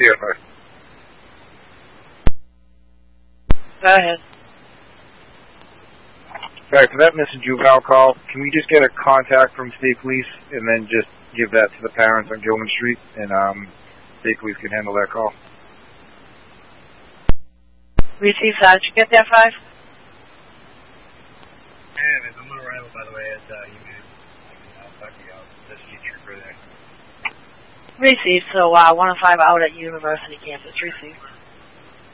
CFI. Go ahead. Alright, for that missing juvenile call, can we just get a contact from State Police and then just give that to the parents on Gilman Street, and State Police can handle that call? Receive, did you get that 5? Yeah, there's a little rival, by the way, as Union. I'll talk to you about this teacher for there. Receive, so 105 out at University campus. Receive.